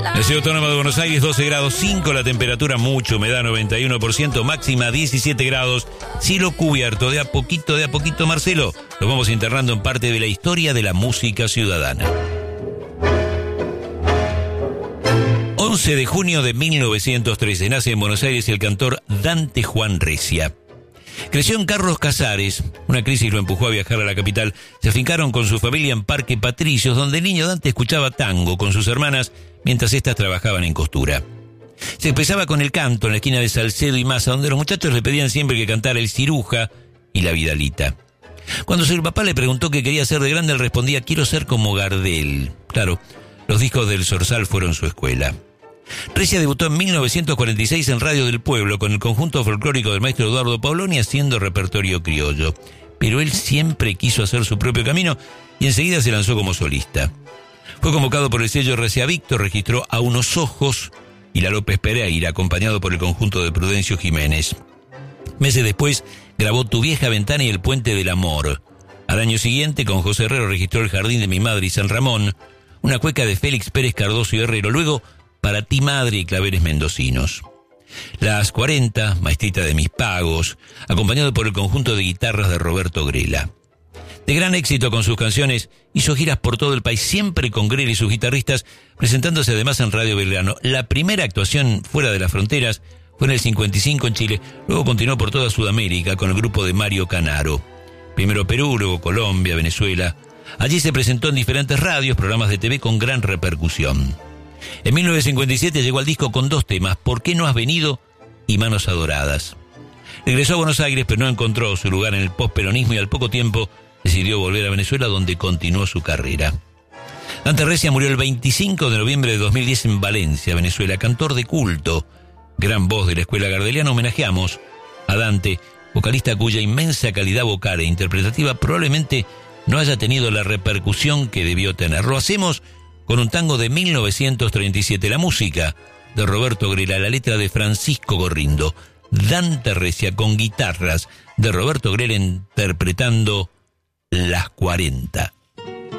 La Ciudad Autónoma de Buenos Aires, 12 grados 5, la temperatura mucha, humedad 91%, máxima 17 grados, cielo cubierto. De a poquito, Marcelo, nos vamos internando en parte de la historia de la música ciudadana. 11 de junio de 1913, nace en Buenos Aires el cantor Dante Juan Recia. Creció en Carlos Casares, una crisis lo empujó a viajar a la capital. Se afincaron con su familia en Parque Patricios, donde el niño Dante escuchaba tango con sus hermanas mientras éstas trabajaban en costura. Se empezaba con el canto en la esquina de Salcedo y Maza, donde los muchachos le pedían siempre que cantara el Ciruja y la Vidalita. Cuando su papá le preguntó qué quería ser de grande, él respondía: quiero ser como Gardel. Claro, los discos del Zorzal fueron su escuela. Recia debutó en 1946 en Radio del Pueblo con el conjunto folclórico del maestro Eduardo Pauloni haciendo repertorio criollo. Pero él siempre quiso hacer su propio camino y enseguida se lanzó como solista. Fue convocado por el sello RCA Víctor, registró A Unos Ojos y La López Pereira, acompañado por el conjunto de Prudencio Jiménez. Meses después grabó Tu Vieja Ventana y El Puente del Amor. Al año siguiente, con José Herrero, registró El Jardín de mi Madre y San Ramón, una cueca de Félix Pérez Cardoso y Herrero. Luego, Para ti Madre y Claveres Mendocinos. Las 40, Maestrita de mis pagos, acompañado por el conjunto de guitarras de Roberto Grela. De gran éxito con sus canciones, hizo giras por todo el país, siempre con Grela y sus guitarristas, presentándose además en Radio Belgrano. La primera actuación fuera de las fronteras fue en el 55 en Chile, luego continuó por toda Sudamérica con el grupo de Mario Canaro. Primero Perú, luego Colombia, Venezuela. Allí se presentó en diferentes radios, programas de TV con gran repercusión. En 1957 llegó al disco con 2 temas, ¿Por qué no has venido? Y Manos Adoradas. Regresó a Buenos Aires, pero no encontró su lugar en el posperonismo y al poco tiempo decidió volver a Venezuela, donde continuó su carrera. Dante Recia murió el 25 de noviembre de 2010 en Valencia, Venezuela, cantor de culto, gran voz de la escuela gardeliana. Homenajeamos a Dante, vocalista cuya inmensa calidad vocal e interpretativa probablemente no haya tenido la repercusión que debió tener. Lo hacemos con un tango de 1937, la música de Roberto Grela, la letra de Francisco Gorrindo, Dante Recia con guitarras de Roberto Grela interpretando Las 40.